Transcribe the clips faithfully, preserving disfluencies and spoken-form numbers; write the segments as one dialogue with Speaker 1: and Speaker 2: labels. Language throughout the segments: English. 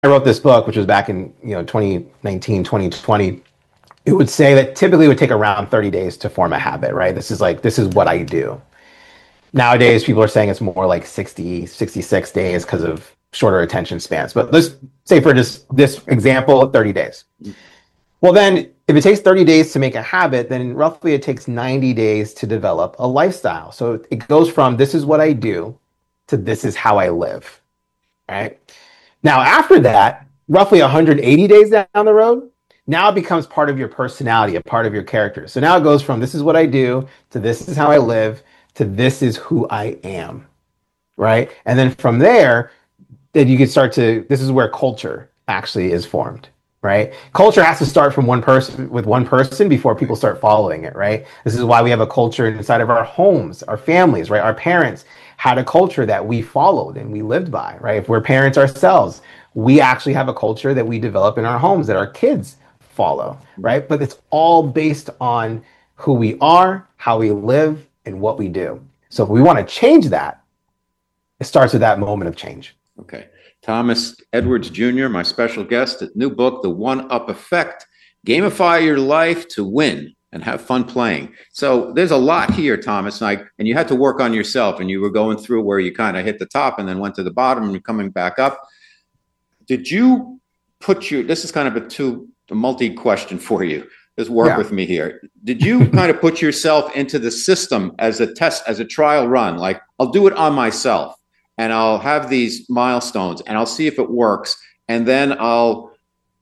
Speaker 1: I wrote this book, which was back in, you know, twenty nineteen, twenty twenty, it would say that typically it would take around thirty days to form a habit, right? This is like, this is what I do. Nowadays, people are saying it's more like sixty, sixty-six days because of shorter attention spans. But let's say for just this example, thirty days. Well, then if it takes thirty days to make a habit, then roughly it takes ninety days to develop a lifestyle. So it goes from this is what I do to this is how I live, right? Now, after that, roughly one hundred eighty days down the road, now it becomes part of your personality, a part of your character. So now it goes from this is what I do to this is how I live to this is who I am, right? And then from there, then you can start to, this is where culture actually is formed, right? Culture has to start from one person with one person before people start following it, right? This is why we have a culture inside of our homes, our families, right? Our parents had a culture that we followed and we lived by, right? If we're parents ourselves, we actually have a culture that we develop in our homes that our kids follow, right? But it's all based on who we are, how we live, and what we do. So if we want to change that, it starts with that moment of change.
Speaker 2: Okay. Thomas Edwards Junior, my special guest, new book, The One-Up Effect, Gamify Your Life to Win and Have Fun Playing. So there's a lot here, Thomas, and, I, and you had to work on yourself, and you were going through where you kind of hit the top and then went to the bottom and you're coming back up. Did you put your, this is kind of a two, a multi-question for you. Just work yeah. with me here. Did you kind of put yourself into the system as a test, as a trial run? Like, I'll do it on myself and I'll have these milestones and I'll see if it works. And then I'll,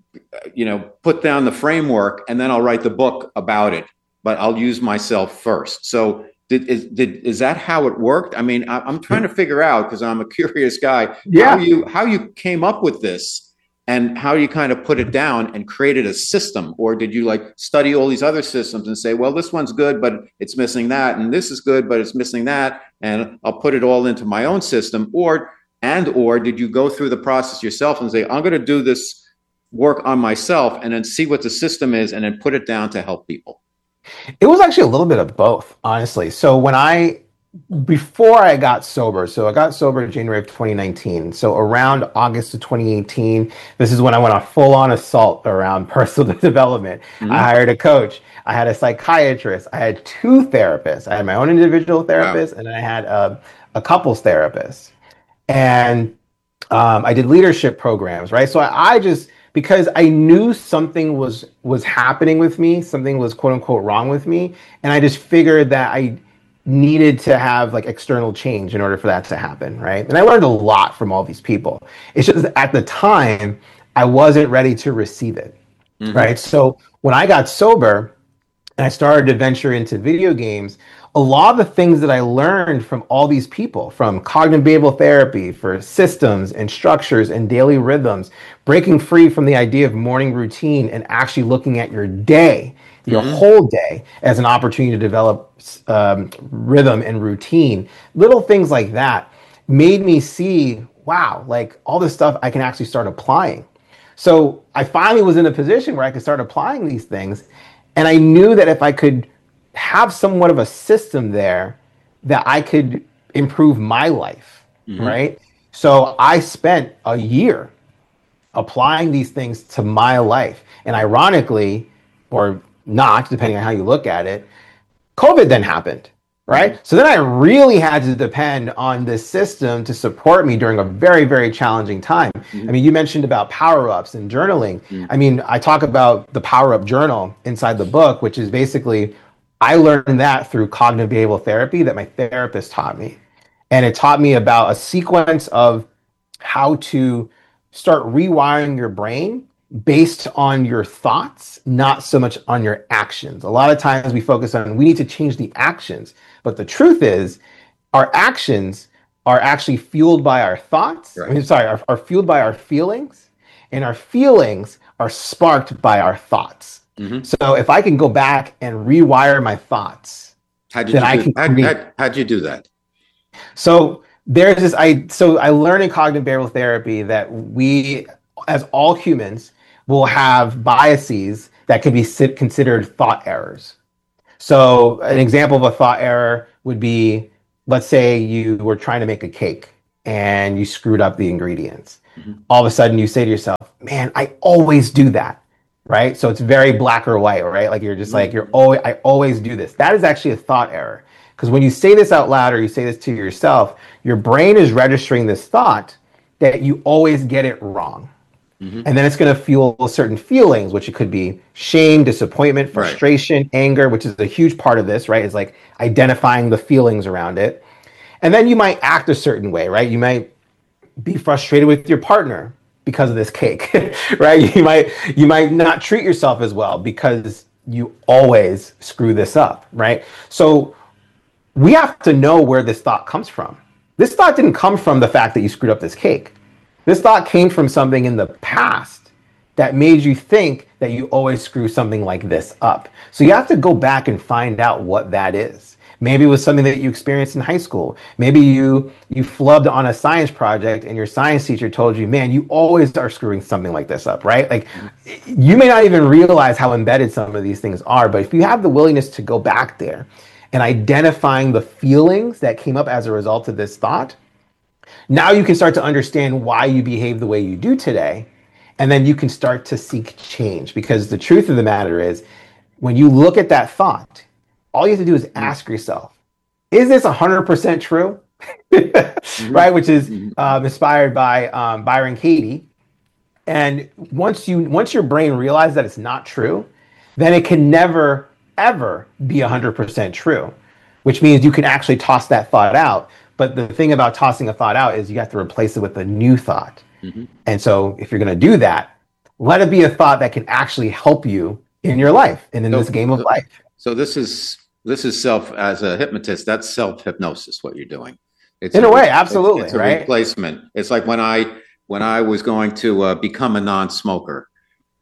Speaker 2: you know, put down the framework and then I'll write the book about it, but I'll use myself first. So did, is, did, is that how it worked? I mean, I, I'm trying to figure out, because I'm a curious guy, yeah. how you, how you came up with this. And how you kind of put it down and created a system? Or did you like study all these other systems and say, well, this one's good, but it's missing that. And this is good, but it's missing that. And I'll put it all into my own system. Or, and, or did you go through the process yourself and say, I'm going to do this work on myself and then see what the system is and then put it down to help people?
Speaker 1: It was actually a little bit of both, honestly. So when I, before I got sober, so I got sober in January of twenty nineteen. So around August of twenty eighteen, this is when I went on full on assault around personal development. Mm-hmm. I hired a coach. I had a psychiatrist. I had two therapists. I had my own individual therapist wow. and I had a, a couples therapist. And um, I did leadership programs, right? So I, I just, because I knew something was, was happening with me, something was quote unquote wrong with me. And I just figured that I needed to have like external change in order for that to happen, right? And I learned a lot from all these people. It's just at the time, I wasn't ready to receive it, mm-hmm. right? So when I got sober and I started to venture into video games, a lot of the things that I learned from all these people, from cognitive behavioral therapy for systems and structures and daily rhythms, breaking free from the idea of morning routine and actually looking at your day, your mm-hmm. whole day as an opportunity to develop um, rhythm and routine. Little things like that made me see, wow, like all this stuff I can actually start applying. So I finally was in a position where I could start applying these things. And I knew that if I could have somewhat of a system there, that I could improve my life, mm-hmm. right? So I spent a year applying these things to my life. And ironically, or not, depending on how you look at it, COVID then happened, right? Mm-hmm. So then I really had to depend on this system to support me during a very, very challenging time. Mm-hmm. I mean, you mentioned about power-ups and journaling. Mm-hmm. I mean, I talk about the power-up journal inside the book, which is basically, I learned that through cognitive behavioral therapy that my therapist taught me. And it taught me about a sequence of how to start rewiring your brain based on your thoughts, not so much on your actions. A lot of times we focus on, we need to change the actions. But the truth is, our actions are actually fueled by our thoughts. Right. I mean, sorry, are, are fueled by our feelings. And our feelings are sparked by our thoughts. Mm-hmm. So if I can go back and rewire my thoughts,
Speaker 2: how did you
Speaker 1: I
Speaker 2: do, how, how, how'd you do that?
Speaker 1: So there's this, I, so I learned in cognitive behavioral therapy that we, as all humans, will have biases that can be considered thought errors. So an example of a thought error would be, let's say you were trying to make a cake and you screwed up the ingredients.
Speaker 2: Mhm.
Speaker 1: all of a sudden you say to yourself, man, I always do that. Right. So it's very black or white, right? Like you're just like, you're always, I always do this. That is actually a thought error. Because when you say this out loud or you say this to yourself, your brain is registering this thought that you always get it wrong.
Speaker 2: Mhm.
Speaker 1: And then it's going to fuel certain feelings, which it could be shame, disappointment,
Speaker 2: Right.
Speaker 1: frustration, anger, which is a huge part of this, right? Is like identifying the feelings around it. And then you might act a certain way, right? You might be frustrated with your partner because of this cake, right? You might you might not treat yourself as well because you always screw this up, right? So we have to know where this thought comes from. This thought didn't come from the fact that you screwed up this cake. This thought came from something in the past that made you think that you always screw something like this up. So you have to go back and find out what that is. Maybe it was something that you experienced in high school. Maybe you you flubbed on a science project and your science teacher told you, man, you always are screwing something like this up, right? Like you may not even realize how embedded some of these things are, but if you have the willingness to go back there and identifying the feelings that came up as a result of this thought, now you can start to understand why you behave the way you do today. And then you can start to seek change, because the truth of the matter is, when you look at that thought, all you have to do is ask yourself, is this one hundred percent true?
Speaker 2: Mhm.
Speaker 1: Right? Which is
Speaker 2: Mhm.
Speaker 1: um, inspired by um, Byron Katie. And once you once your brain realizes that it's not true, then it can never, ever be one hundred percent true, which means you can actually toss that thought out. But the thing about tossing a thought out is you have to replace it with a new thought.
Speaker 2: Mhm.
Speaker 1: And so if you're going to do that, let it be a thought that can actually help you in your life and in
Speaker 2: So,
Speaker 1: this game of life.
Speaker 2: so this is this is self as a hypnotist. That's self hypnosis. What you're doing. It's
Speaker 1: In a way,
Speaker 2: it's,
Speaker 1: absolutely,
Speaker 2: it's a
Speaker 1: right?
Speaker 2: replacement. It's like when I when I was going to uh, become a non-smoker,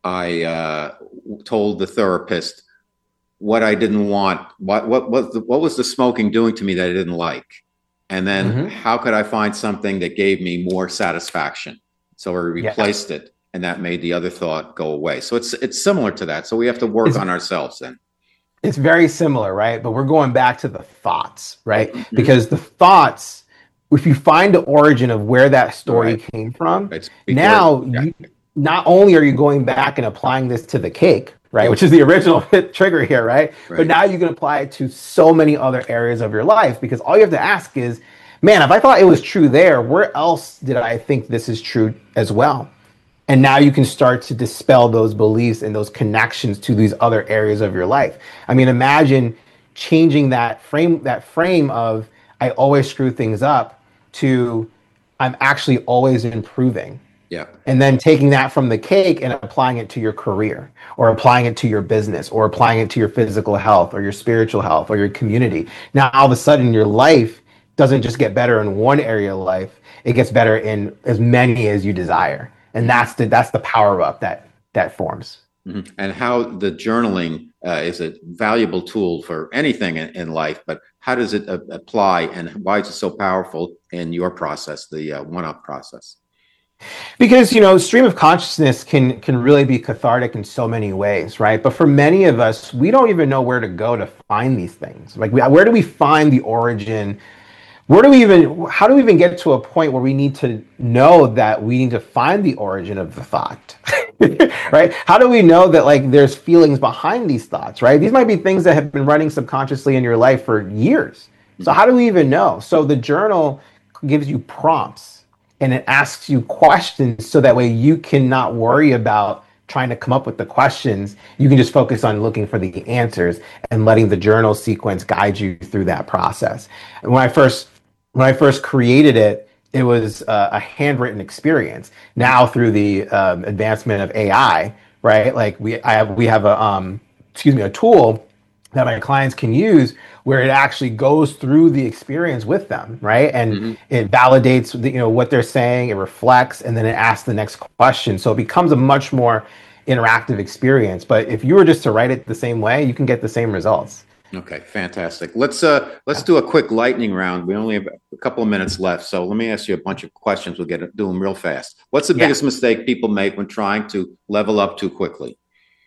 Speaker 2: I uh, told the therapist what I didn't want. What what what the, what was the smoking doing to me that I didn't like, and then
Speaker 1: Mhm.
Speaker 2: how could I find something that gave me more satisfaction? So I
Speaker 1: Yeah.
Speaker 2: replaced it, and that made the other thought go away. So it's it's similar to that. So we have to work
Speaker 1: It's
Speaker 2: on ourselves then.
Speaker 1: it's very similar, right? But we're going back to the thoughts, right?
Speaker 2: Mhm.
Speaker 1: Because the thoughts, if you find the origin of where that story
Speaker 2: Right.
Speaker 1: came from,
Speaker 2: It's before-
Speaker 1: now
Speaker 2: yeah.
Speaker 1: you not only are you going back and applying this to the cake, right, which is the original trigger here, right?
Speaker 2: Right.
Speaker 1: But now you can apply it to so many other areas of your life, because all you have to ask is, man, if I thought it was true there, where else did I think this is true as well? And now you can start to dispel those beliefs and those connections to these other areas of your life. I mean, imagine changing that frame, that frame of I always screw things up to I'm actually always improving.
Speaker 2: Yeah.
Speaker 1: And then taking that from the cake and applying it to your career, or applying it to your business, or applying it to your physical health or your spiritual health or your community. Now, all of a sudden, your life doesn't just get better in one area of life, it gets better in as many as you desire. And that's the that's the power up that that forms.
Speaker 2: Mhm. And how the journaling uh, is a valuable tool for anything in, in life, but how does it uh, apply, and why is it so powerful in your process, the uh, one-up process?
Speaker 1: Because, you know, stream of consciousness can can really be cathartic in so many ways, right? But for many of us, we don't even know where to go to find these things. Like, we, where do we find the origin? Where do we even, how do we even get to a point where we need to know that we need to find the origin of the thought, right? How do we know that, like, there's feelings behind these thoughts, right? These might be things that have been running subconsciously in your life for years. So how do we even know? So the journal gives you prompts and it asks you questions, so that way you cannot worry about trying to come up with the questions. You can just focus on looking for the answers and letting the journal sequence guide you through that process. And when I first when I first created it, it was uh, a handwritten experience. Now, through the um, advancement of A I, right? Like we I have we have a um, excuse me a tool that my clients can use, where it actually goes through the experience with them, right? And mm-hmm. it validates the, you know, what they're saying, it reflects, and then it asks the next question. So it becomes a much more interactive experience. But if you were just to write it the same way, you can get the same results.
Speaker 2: Okay, fantastic. Let's uh let's do a quick lightning round. We only have a couple of minutes left, so let me ask you a bunch of questions. We'll get to do them real fast. What's the
Speaker 1: Yeah.
Speaker 2: biggest mistake people make when trying to level up too quickly?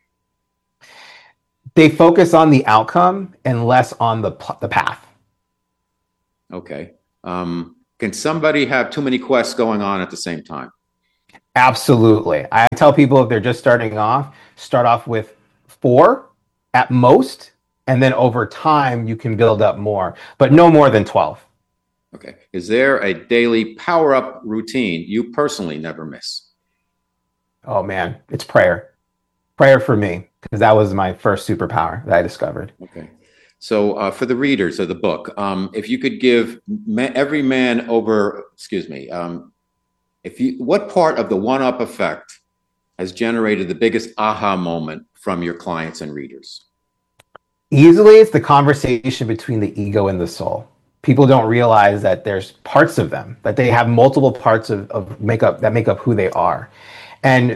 Speaker 1: They focus on the outcome and less on the the path.
Speaker 2: Okay. Um, can somebody have too many quests going on at the same time?
Speaker 1: Absolutely. I tell people if they're just starting off, start off with four at most, and then over time you can build up more, but no more than twelve.
Speaker 2: Okay. Is there a daily power up routine you personally never miss?
Speaker 1: Oh man, it's prayer. Prayer for me, because that was my first superpower that I discovered.
Speaker 2: Okay. So uh, for the readers of the book, um, if you could give ma- every man over, excuse me, um, if you, what part of the one-up effect has generated the biggest aha moment from your clients and readers?
Speaker 1: Easily, it's the conversation between the ego and the soul. People don't realize that there's parts of them, that they have multiple parts of, of makeup that make up who they are. And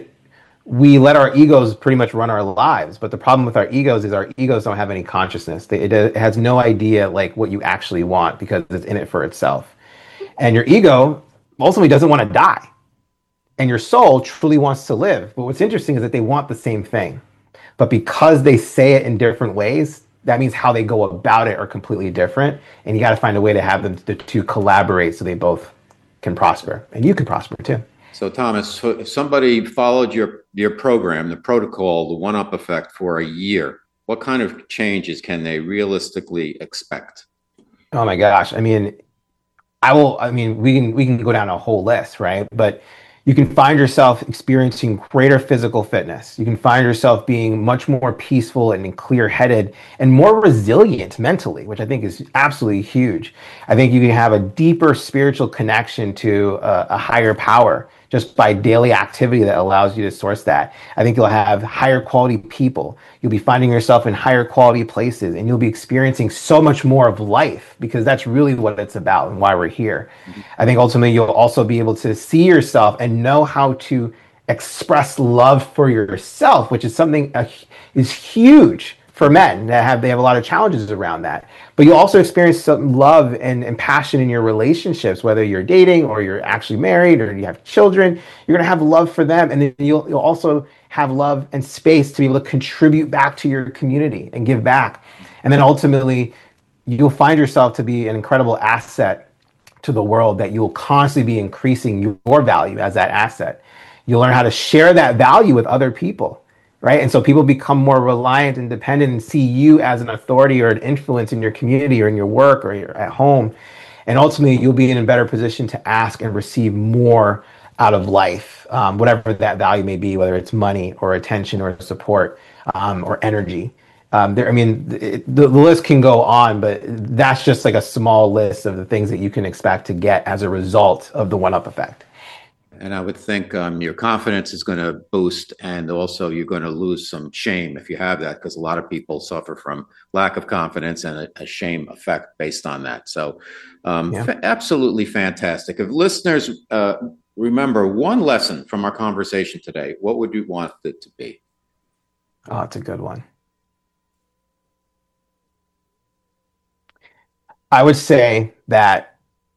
Speaker 1: we let our egos pretty much run our lives. But the problem with our egos is our egos don't have any consciousness. They, it, it has no idea like what you actually want because it's in it for itself. And your ego ultimately doesn't want to die. And your soul truly wants to live. But what's interesting is that they want the same thing. But because they say it in different ways, that means how they go about it are completely different. And you got to find a way to have them to, to collaborate so they both can prosper. And you can prosper too.
Speaker 2: So Thomas, if somebody followed your, your program, the protocol, the one-up effect for a year, what kind of changes can they realistically expect?
Speaker 1: Oh my gosh. I mean, I will, I mean, we can, we can go down a whole list, right? But you can find yourself experiencing greater physical fitness. You can find yourself being much more peaceful and clear-headed and more resilient mentally, which I think is absolutely huge. I think you can have a deeper spiritual connection to a, a higher power just by daily activity that allows you to source that. I think you'll have higher quality people. You'll be finding yourself in higher quality places, and you'll be experiencing so much more of life, because that's really what it's about and why we're here. Mm-hmm. I think ultimately you'll also be able to see yourself and know how to express love for yourself, which is something uh, is huge for men that have, they have a lot of challenges around that. But you also experience some love and, and passion in your relationships, whether you're dating or you're actually married or you have children. You're going to have love for them. And then you'll, you'll also have love and space to be able to contribute back to your community and give back. And then ultimately, you'll find yourself to be an incredible asset to the world, that you'll constantly be increasing your value as that asset. You'll learn how to share that value with other people. Right? And so people become more reliant and dependent and see you as an authority or an influence in your community or in your work or you're at home. And ultimately, you'll be in a better position to ask and receive more out of life, um, whatever that value may be, whether it's money or attention or support um, or energy. Um, there, I mean, it, the, the list can go on, but that's just like a small list of the things that you can expect to get as a result of the one-up effect.
Speaker 2: And I would think um, your confidence is going to boost, and also you're going to lose some shame if you have that, because a lot of people suffer from lack of confidence and a, a shame effect based on that. So um, yeah. f- absolutely fantastic. If listeners uh, remember one lesson from our conversation today, what would you want it to be?
Speaker 1: Oh, it's a good one. I would say that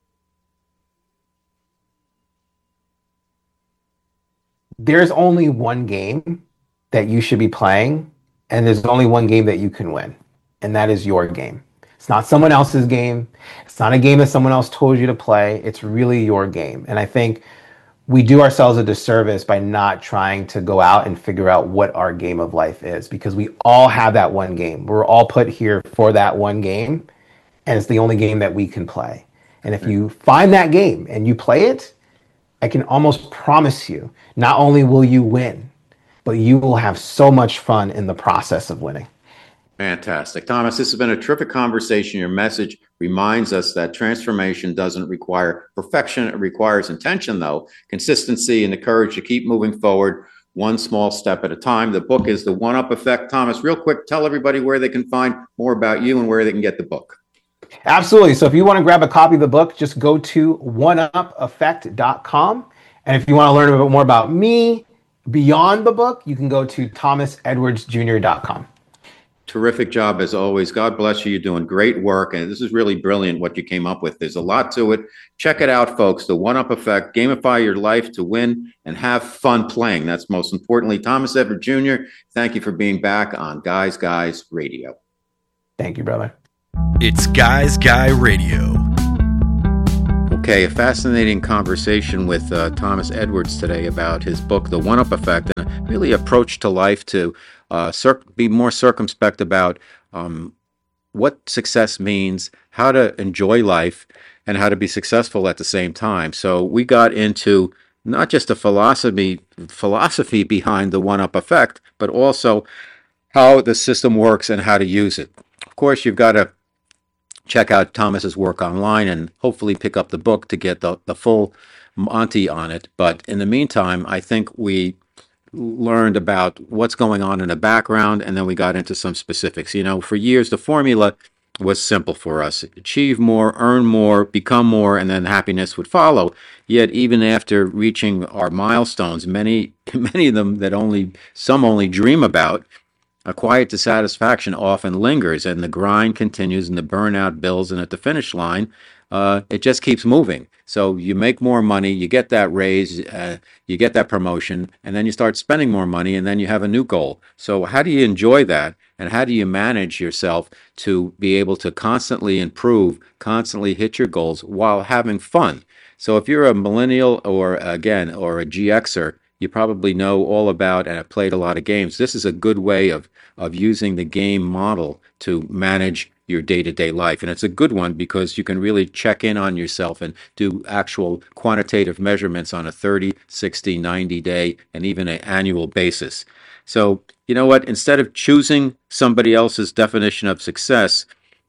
Speaker 1: there's only one game that you should be playing, and there's only one game that you can win, and that is your game. It's not someone else's game. It's not a game that someone else told you to play. It's really your game. And I think we do ourselves a disservice by not trying to go out and figure out what our game of life is, because we all have that one game. We're all put here for that one game, and it's the only game that we can play. And if you find that game and you play it, I can almost promise you, not only will you win, but you will have so much fun in the process of winning.
Speaker 2: Fantastic. Thomas, this has been a terrific conversation. Your message reminds us that transformation doesn't require perfection. It requires intention, though, consistency, and the courage to keep moving forward one small step at a time. The book is The One-Up Effect. Thomas, real quick, tell everybody where they can find more about you and where they can get the book.
Speaker 1: Absolutely. So if you want to grab a copy of the book, just go to one up effect dot com. And if you want to learn a bit more about me beyond the book, you can go to thomas edwards junior dot com.
Speaker 2: Terrific job as always. God bless you. You're doing great work. And this is really brilliant what you came up with. There's a lot to it. Check it out, folks. The One-Up Effect. Gamify your life to win and have fun playing. That's most importantly. Thomas Edwards Junior, thank you for being back on Guys Guys Radio.
Speaker 1: Thank you, brother.
Speaker 3: It's Guys Guy Radio.
Speaker 2: Okay, a fascinating conversation with uh, Thomas Edwards today about his book, The One-Up Effect, and a really approach to life to uh, cir- be more circumspect about um, what success means, how to enjoy life, and how to be successful at the same time. So we got into not just the philosophy philosophy behind the one-up effect, but also how the system works and how to use it. Of course, you've got to check out Thomas's work online and hopefully pick up the book to get the, the full Monty on it. But in the meantime, I think we learned about what's going on in the background, and then we got into some specifics. You know, for years, the formula was simple for us. Achieve more, earn more, become more, and then happiness would follow. Yet even after reaching our milestones, many, many of them that only some only dream about, a quiet dissatisfaction often lingers, and the grind continues, and the burnout builds, and at the finish line, uh, it just keeps moving. So you make more money, you get that raise, uh, you get that promotion, and then you start spending more money, and then you have a new goal. So how do you enjoy that, and how do you manage yourself to be able to constantly improve, constantly hit your goals while having fun? So if you're a millennial or, again, or a G Xer, you probably know all about and have played a lot of games. This is a good way of, of using the game model to manage your day-to-day life. And it's a good one because you can really check in on yourself and do actual quantitative measurements on a thirty, sixty, ninety day, and even an annual basis. So, you know what? Instead of choosing somebody else's definition of success,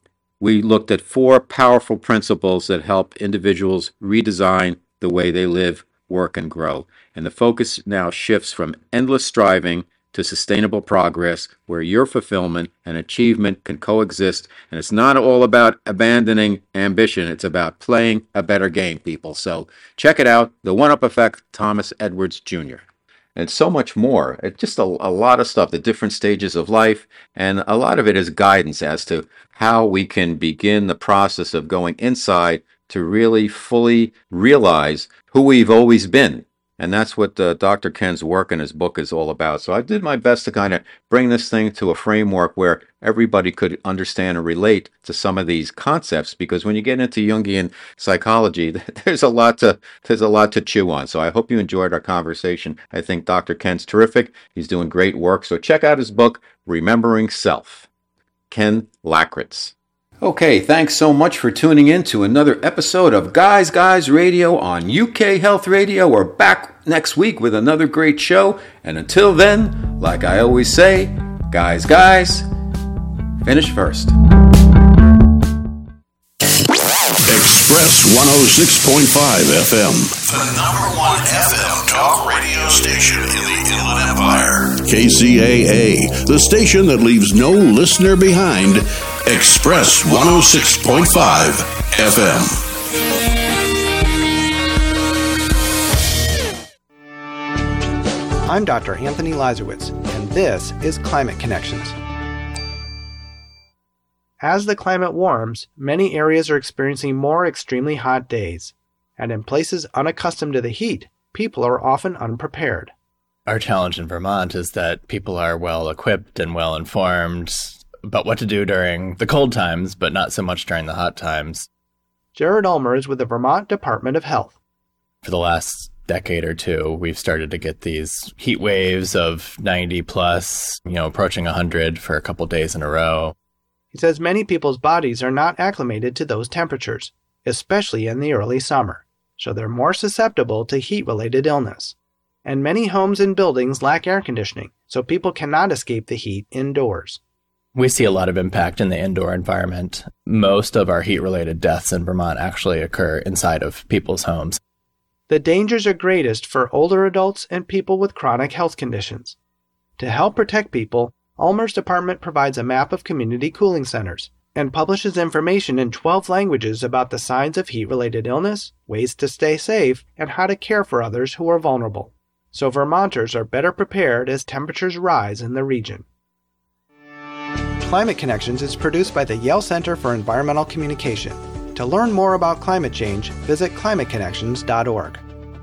Speaker 2: we looked at four powerful principles that help individuals redesign the way they live, work, and grow. And the focus now shifts from endless striving to sustainable progress, where your fulfillment and achievement can coexist. And it's not all about abandoning ambition. It's about playing a better game, people. So check it out, The One-Up Effect, Thomas Edwards Junior And so much more. It's just a, a lot of stuff, the different stages of life. And a lot of it is guidance as to how we can begin the process of going inside to really fully realize who we've always been. And that's what uh, Doctor Ken's work in his book is all about. So I did my best to kind of bring this thing to a framework where everybody could understand and relate to some of these concepts. Because when you get into Jungian psychology, there's a lot to there's a lot to chew on. So I hope you enjoyed our conversation. I think Doctor Ken's terrific. He's doing great work. So check out his book, Remembering Self. Ken Lakritz. Okay, thanks so much for tuning in to another episode of Guys Guys Radio on U K Health Radio. We're back next week with another great show. And until then, like I always say, guys, guys, finish first.
Speaker 3: Express one oh six point five F M. The number one F M talk radio station in the Inland Empire. K C A A, the station that leaves no listener behind. Express one oh six point five F M.
Speaker 4: I'm Doctor Anthony Lazarowitz, and this is Climate Connections. As the climate warms, many areas are experiencing more extremely hot days, and in places unaccustomed to the heat, people are often unprepared.
Speaker 5: Our challenge in Vermont is that people are well equipped and well informed about what to do during the cold times, but not so much during the hot times.
Speaker 4: Jared Ulmer is with the Vermont Department of Health.
Speaker 5: For the last decade or two, we've started to get these heat waves of ninety plus, you know, approaching one hundred for a couple days in a row.
Speaker 4: He says many people's bodies are not acclimated to those temperatures, especially in the early summer, so they're more susceptible to heat-related illness. And many homes and buildings lack air conditioning, so people cannot escape the heat indoors.
Speaker 5: We see a lot of impact in the indoor environment. Most of our heat-related deaths in Vermont actually occur inside of people's homes.
Speaker 4: The dangers are greatest for older adults and people with chronic health conditions. To help protect people, Ulmer's department provides a map of community cooling centers and publishes information in twelve languages about the signs of heat-related illness, ways to stay safe, and how to care for others who are vulnerable. So Vermonters are better prepared as temperatures rise in the region. Climate Connections is produced by the Yale Center for Environmental Communication. To learn more about climate change, visit climate connections dot org.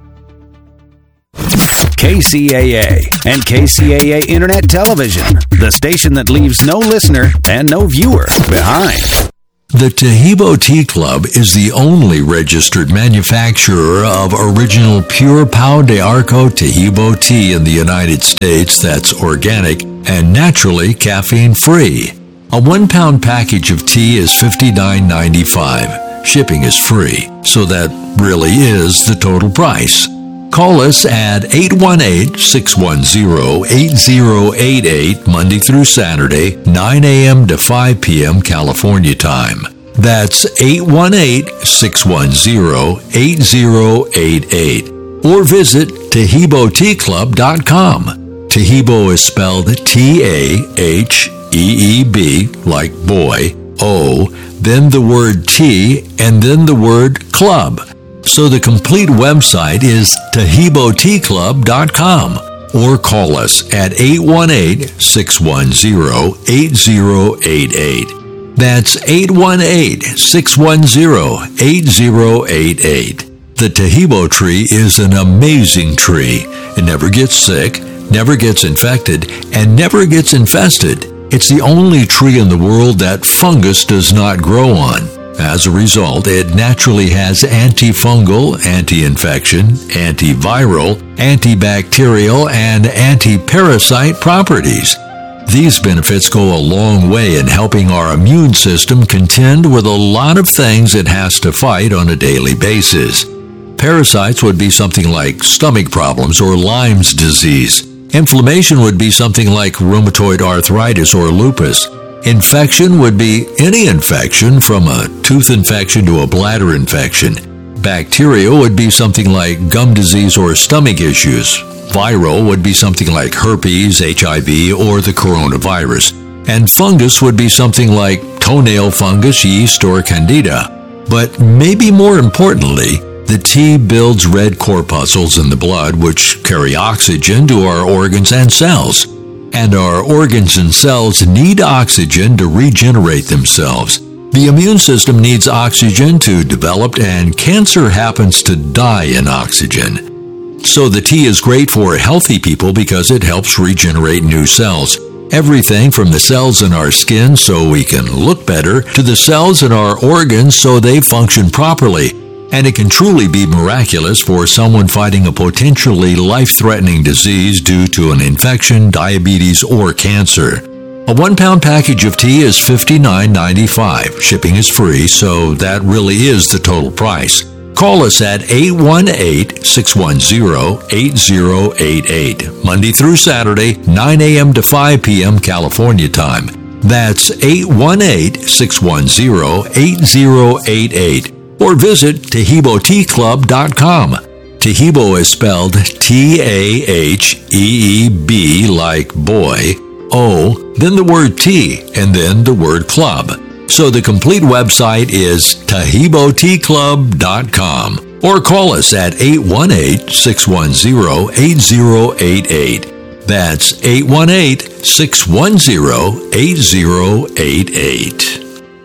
Speaker 6: K C A A and K C A A Internet Television, the station that leaves no listener and no viewer behind.
Speaker 7: The Taheebo Tea Club is the only registered manufacturer of original pure Pau de Arco Taheebo tea in the United States that's organic and naturally caffeine-free. A one-pound package of tea is fifty-nine ninety-five. Shipping is free, so that really is the total price. Call us at eight one eight, six one zero, eight zero eight eight Monday through Saturday, nine a.m. to five p.m. California time. That's eight one eight, six one zero, eight zero eight eight. Or visit Taheebo Tea Club dot com. Taheebo is spelled T A H E E B, like boy, O, then the word tea, and then the word club. So the complete website is Taheebo Tea Club dot com, or call us at eight one eight, six one zero, eight zero eight eight. That's eight one eight, six one zero, eight zero eight eight. The Taheebo tree is an amazing tree. It never gets sick, never gets infected, and never gets infested. It's the only tree in the world that fungus does not grow on. As a result, it naturally has antifungal, anti-infection, antiviral, antibacterial, and anti-parasite properties. These benefits go a long way in helping our immune system contend with a lot of things it has to fight on a daily basis. Parasites would be something like stomach problems or Lyme's disease. Inflammation would be something like rheumatoid arthritis or lupus. Infection would be any infection, from a tooth infection to a bladder infection. Bacteria would be something like gum disease or stomach issues. Viral would be something like herpes, H I V, or the coronavirus. And fungus would be something like toenail fungus, yeast, or candida. But maybe more importantly, the tea builds red corpuscles in the blood, which carry oxygen to our organs and cells. And our organs and cells need oxygen to regenerate themselves. The immune system needs oxygen to develop, and cancer happens to die in oxygen. So the tea is great for healthy people because it helps regenerate new cells. Everything from the cells in our skin so we can look better to the cells in our organs so they function properly. And it can truly be miraculous for someone fighting a potentially life-threatening disease due to an infection, diabetes, or cancer. A one-pound package of tea is fifty-nine ninety-five. Shipping is free, so that really is the total price. Call us at eight one eight, six one zero, eight zero eight eight, Monday through Saturday, nine a.m. to five p.m. California time. That's eight one eight, six one zero, eight zero eight eight. Or visit Taheebo Tea Club dot com. Taheebo is spelled T A H E E B, like boy, O, then the word tea, and then the word club. So the complete website is Taheebo Tea Club dot com. Or call us at eight one eight, six one zero, eight zero eight eight. That's eight one eight, six one zero, eight zero eight eight.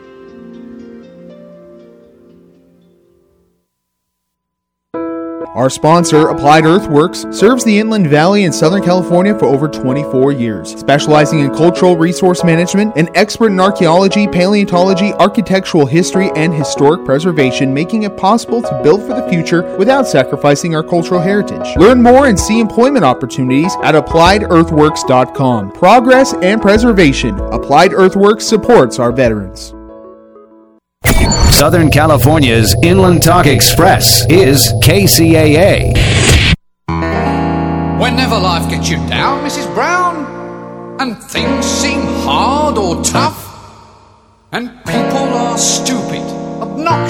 Speaker 8: Our sponsor, Applied Earthworks, serves the Inland Valley in Southern California for over twenty-four years, specializing in cultural resource management, and expert in archaeology, paleontology, architectural history, and historic preservation, making it possible to build for the future without sacrificing our cultural heritage. Learn more and see employment opportunities at applied earthworks dot com. Progress and preservation. Applied Earthworks supports our veterans.
Speaker 6: Southern California's Inland Talk Express is K C A A.
Speaker 9: Whenever life gets you down, Missus Brown, and things seem hard or tough, and people are stupid, obnoxious,